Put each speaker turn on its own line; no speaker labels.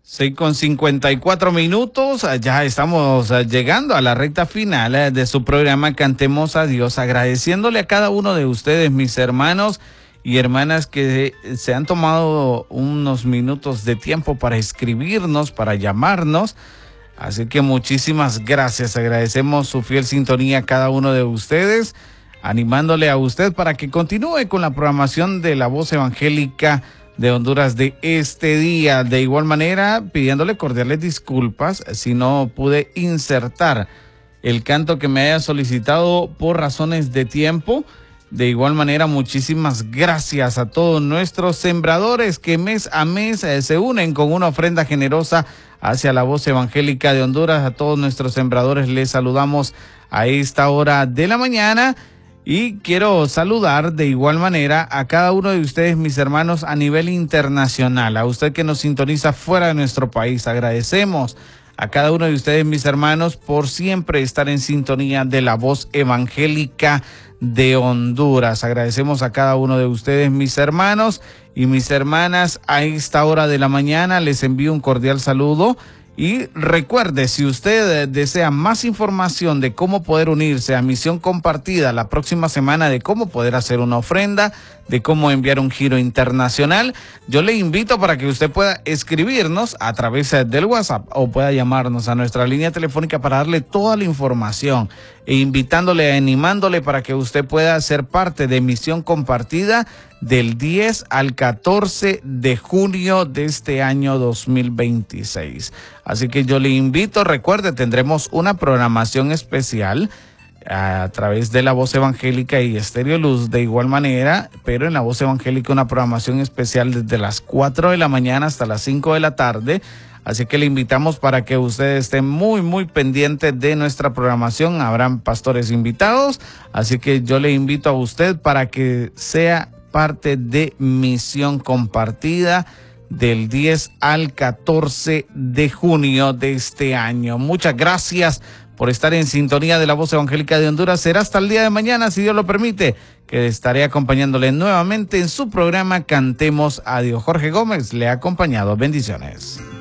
6:54, ya estamos llegando a la recta final de su programa Cantemos a Dios, agradeciéndole a cada uno de ustedes, mis hermanos y hermanas, que se han tomado unos minutos de tiempo para escribirnos, para llamarnos. Así que muchísimas gracias, agradecemos su fiel sintonía a cada uno de ustedes, animándole a usted para que continúe con la programación de la Voz Evangélica de Honduras de este día. De igual manera, pidiéndole cordiales disculpas si no pude insertar el canto que me haya solicitado por razones de tiempo. De igual manera, muchísimas gracias a todos nuestros sembradores que mes a mes se unen con una ofrenda generosa hacia la Voz Evangélica de Honduras. A todos nuestros sembradores les saludamos a esta hora de la mañana. Y quiero saludar de igual manera a cada uno de ustedes, mis hermanos, a nivel internacional. A usted que nos sintoniza fuera de nuestro país, agradecemos a cada uno de ustedes, mis hermanos, por siempre estar en sintonía de la Voz Evangélica de Honduras. Agradecemos a cada uno de ustedes, mis hermanos y mis hermanas. A esta hora de la mañana les envío un cordial saludo. Y recuerde, si usted desea más información de cómo poder unirse a Misión Compartida la próxima semana, de cómo poder hacer una ofrenda, de cómo enviar un giro internacional, yo le invito para que usted pueda escribirnos a través del WhatsApp o pueda llamarnos a nuestra línea telefónica para darle toda la información e invitándole, animándole para que usted pueda ser parte de Misión Compartida del 10 al 14 de junio de este año 2026. Así que yo le invito, recuerde, tendremos una programación especial a través de la Voz Evangélica y Estéreo Luz de igual manera, pero en la Voz Evangélica una programación especial desde las 4 de la mañana hasta las 5 de la tarde. Así que le invitamos para que usted esté muy pendiente de nuestra programación. Habrán pastores invitados, así que yo le invito a usted para que sea parte de Misión Compartida del 10 al 14 de junio de este año. Muchas gracias por estar en sintonía de la Voz Evangélica de Honduras. Será hasta el día de mañana, si Dios lo permite, que estaré acompañándole nuevamente en su programa Cantemos a Dios. Jorge Gómez le ha acompañado. Bendiciones.